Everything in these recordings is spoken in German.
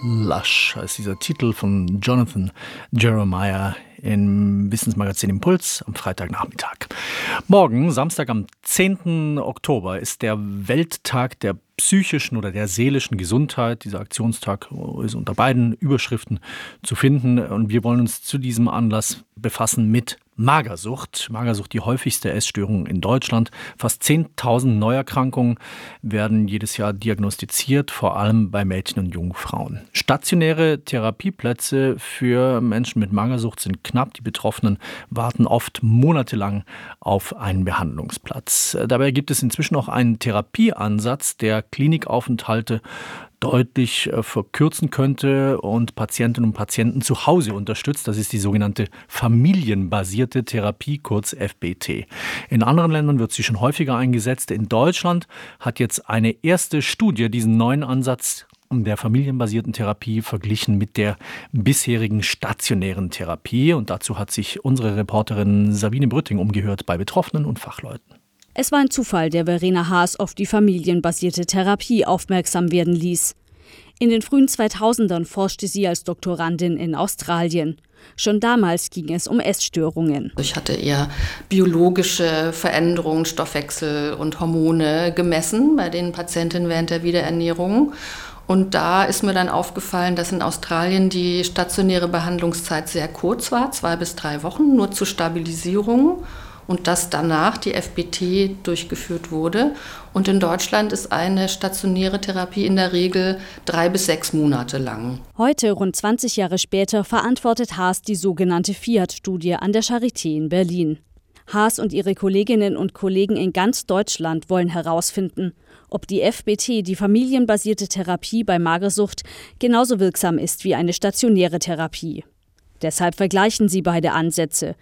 Lush heißt dieser Titel von Jonathan Jeremiah im Wissensmagazin Impuls am Freitagnachmittag. Morgen, Samstag am 10. Oktober, ist der Welttag der psychischen oder der seelischen Gesundheit. Dieser Aktionstag ist unter beiden Überschriften zu finden. Und wir wollen uns zu diesem Anlass befassen mit Magersucht. Magersucht, die häufigste Essstörung in Deutschland. Fast 10.000 Neuerkrankungen werden jedes Jahr diagnostiziert, vor allem bei Mädchen und jungen Frauen. Stationäre Therapieplätze für Menschen mit Magersucht sind knapp. Die Betroffenen warten oft monatelang auf einen Behandlungsplatz. Dabei gibt es inzwischen auch einen Therapieansatz, der Klinikaufenthalte deutlich verkürzen könnte und Patientinnen und Patienten zu Hause unterstützt. Das ist die sogenannte familienbasierte Therapie, kurz FBT. In anderen Ländern wird sie schon häufiger eingesetzt. In Deutschland hat jetzt eine erste Studie diesen neuen Ansatz der familienbasierten Therapie verglichen mit der bisherigen stationären Therapie. Und dazu hat sich unsere Reporterin Sabine Brütting umgehört bei Betroffenen und Fachleuten. Es war ein Zufall, der Verena Haas auf die familienbasierte Therapie aufmerksam werden ließ. In den frühen 2000ern forschte sie als Doktorandin in Australien. Schon damals ging es um Essstörungen. Ich hatte eher biologische Veränderungen, Stoffwechsel und Hormone gemessen bei den Patientinnen während der Wiederernährung. Und da ist mir dann aufgefallen, dass in Australien die stationäre Behandlungszeit sehr kurz war, 2 bis 3 Wochen, nur zur Stabilisierung. Und dass danach die FBT durchgeführt wurde. Und in Deutschland ist eine stationäre Therapie in der Regel 3 bis 6 Monate lang. Heute, rund 20 Jahre später, verantwortet Haas die sogenannte FIAT-Studie an der Charité in Berlin. Haas und ihre Kolleginnen und Kollegen in ganz Deutschland wollen herausfinden, ob die FBT, die familienbasierte Therapie bei Magersucht, genauso wirksam ist wie eine stationäre Therapie. Deshalb vergleichen sie beide Ansätze.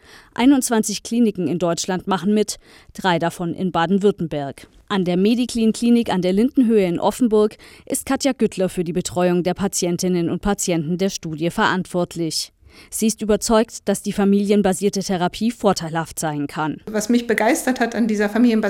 21 Kliniken in Deutschland machen mit, 3 davon in Baden-Württemberg. An der Mediclin-Klinik an der Lindenhöhe in Offenburg ist Katja Güttler für die Betreuung der Patientinnen und Patienten der Studie verantwortlich. Sie ist überzeugt, dass die familienbasierte Therapie vorteilhaft sein kann. Was mich begeistert hat an dieser familienbasierten